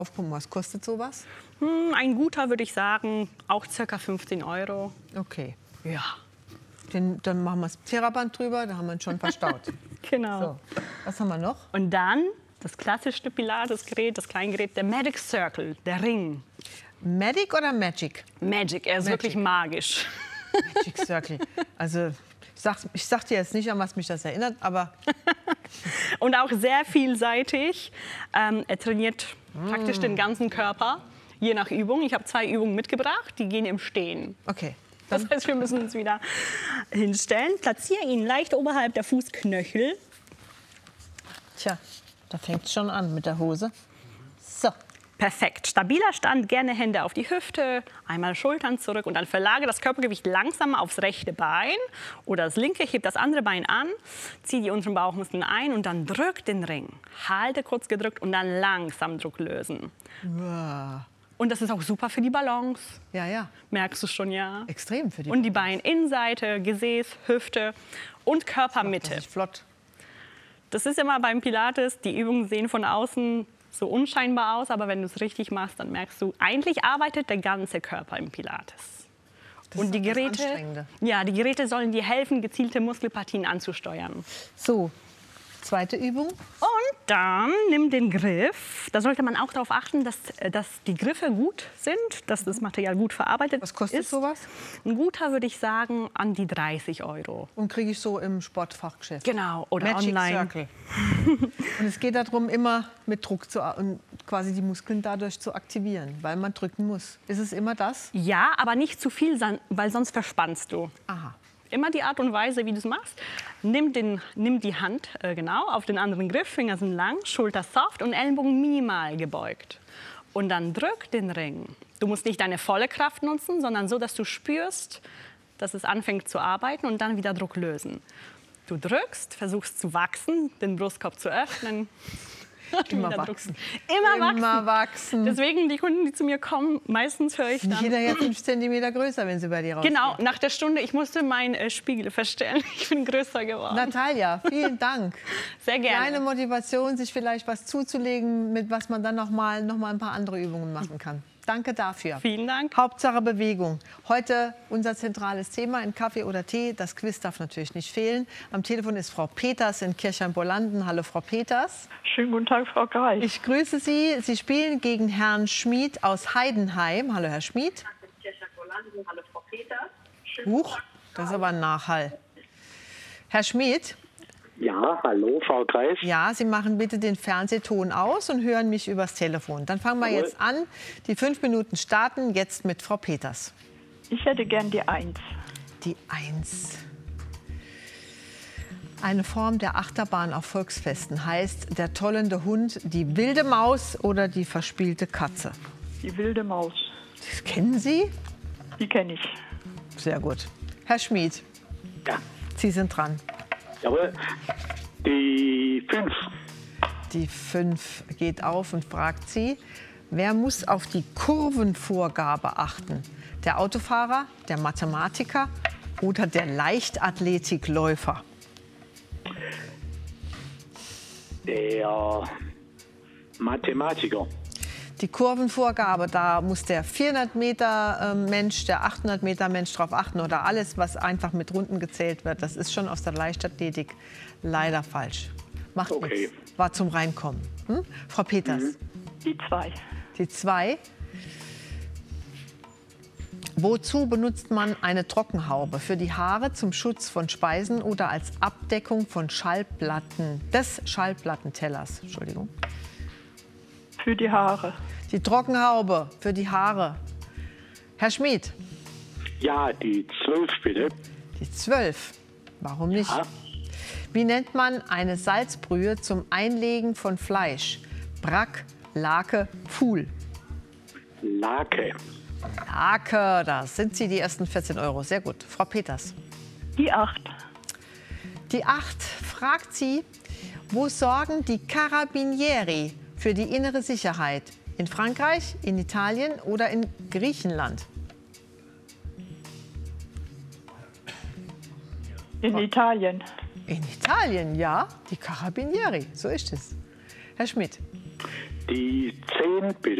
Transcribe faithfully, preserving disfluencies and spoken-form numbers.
Aufpumpen, was kostet sowas? Hm, ein guter würde ich sagen, auch ca. fünfzehn Euro. Okay. Ja. Den, dann machen wir das Theraband drüber, da haben wir ihn schon verstaut. Genau. So, was haben wir noch? Und dann das klassische Pilates-Gerät, das Kleingerät, der Magic Circle, der Ring. Magic oder Magic? Magic, er ist Magic. wirklich magisch. Magic Circle. Also ich sag, ich sag dir jetzt nicht, an was mich das erinnert, aber... Und auch sehr vielseitig. Ähm, er trainiert mm. praktisch den ganzen Körper, je nach Übung. Ich habe zwei Übungen mitgebracht, die gehen im Stehen. Okay. Das heißt, wir müssen uns wieder hinstellen. Platziere ihn leicht oberhalb der Fußknöchel. Tja, da fängt es schon an mit der Hose. So. Perfekt. Stabiler Stand, gerne Hände auf die Hüfte, einmal Schultern zurück und dann verlagere das Körpergewicht langsam aufs rechte Bein oder das linke, heb das andere Bein an, zieh die unteren Bauchmuskeln ein und dann drück den Ring. Halte kurz gedrückt und dann langsam Druck lösen. Wow. Und das ist auch super für die Balance. Ja, ja. Merkst du schon, ja? Extrem für die Und die Beininnenseite, Gesäß, Hüfte und Körpermitte. Das ist flott. Das ist immer beim Pilates, die Übungen sehen von außen so unscheinbar aus, aber wenn du es richtig machst, dann merkst du, eigentlich arbeitet der ganze Körper im Pilates. Das und die ist das Geräte, Anstrengende. ja, die Geräte sollen dir helfen, gezielte Muskelpartien anzusteuern. So, zweite Übung. Und dann nimm den Griff. Da sollte man auch darauf achten, dass, dass die Griffe gut sind, dass das Material gut verarbeitet Was kostet ist. sowas? Ein guter würde ich sagen an die dreißig Euro. Und kriege ich so im Sportfachgeschäft. Genau, oder Magic online. Circle. Und es geht darum, immer mit Druck zu, und quasi die Muskeln dadurch zu aktivieren, weil man drücken muss. Ist es immer das? Ja, aber nicht zu viel, weil sonst verspannst du. Aha. Immer die Art und Weise, wie du es machst. Nimm, den, nimm die Hand äh, genau auf den anderen Griff, Finger sind lang, Schulter soft und Ellenbogen minimal gebeugt. Und dann drück den Ring. Du musst nicht deine volle Kraft nutzen, sondern so, dass du spürst, dass es anfängt zu arbeiten und dann wieder Druck lösen. Du drückst, versuchst zu wachsen, den Brustkorb zu öffnen. Immer wachsen. Immer wachsen. Immer wachsen. Deswegen die Kunden, die zu mir kommen, meistens höre ich dann... Nicht jeder ja fünf Zentimeter größer, wenn sie bei dir rausgehen. Genau, nach der Stunde, ich musste meinen äh, Spiegel verstellen. Ich bin größer geworden. Natalia, vielen Dank. Sehr gerne. Kleine Motivation, sich vielleicht was zuzulegen, mit was man dann noch mal, noch mal ein paar andere Übungen machen kann. Danke dafür. Vielen Dank. Hauptsache Bewegung. Heute unser zentrales Thema in Kaffee oder Tee. Das Quiz darf natürlich nicht fehlen. Am Telefon ist Frau Peters in Kirchheim-Bolanden. Hallo, Frau Peters. Schönen guten Tag, Frau Greif. Ich grüße Sie. Sie spielen gegen Herrn Schmid aus Heidenheim. Hallo, Herr Schmid. Hallo, Frau Peters. Huch, das ist aber ein Nachhall. Herr Schmid. Ja, hallo, Frau Greif. Ja, Sie machen bitte den Fernsehton aus und hören mich übers Telefon. Dann fangen wir Jawohl. jetzt an. Die fünf Minuten starten jetzt mit Frau Peters. Ich hätte gern die Eins. Die Eins. Eine Form der Achterbahn auf Volksfesten heißt der tollende Hund, die wilde Maus oder die verspielte Katze. Die wilde Maus. Das kennen Sie? Die kenne ich. Sehr gut. Herr Schmid, Ja, Sie sind dran. jawohl. Die fünf. Die fünf geht auf und fragt Sie, wer muss auf die Kurvenvorgabe achten? Der Autofahrer, der Mathematiker oder der Leichtathletikläufer? Der Mathematiker. Die Kurvenvorgabe, da muss der vierhundert Meter Mensch, der achthundert Meter Mensch drauf achten oder alles, was einfach mit Runden gezählt wird. Das ist schon aus der Leichtathletik leider falsch. Macht Okay. nichts. War zum Reinkommen. Hm? Frau Peters, Mhm. Die Zwei. die zwei. Wozu benutzt man eine Trockenhaube? Für die Haare, zum Schutz von Speisen oder als Abdeckung von Schallplatten, des Schallplattentellers? Entschuldigung. Für die Haare. Die Trockenhaube für die Haare. Herr Schmid, Ja, die zwölf bitte. die zwölf. Warum nicht? Ja. Wie nennt man eine Salzbrühe zum Einlegen von Fleisch? Brack, Lake, Pfuhl. Lake. Lake, das sind Sie, die ersten vierzehn Euro. Sehr gut. Frau Peters. Die Acht. Die acht fragt Sie, wo sorgen die Carabinieri für die innere Sicherheit? In Frankreich, in Italien oder in Griechenland? In Italien. In Italien, ja. Die Carabinieri, so ist es. Herr Schmid. Die zehn bitte.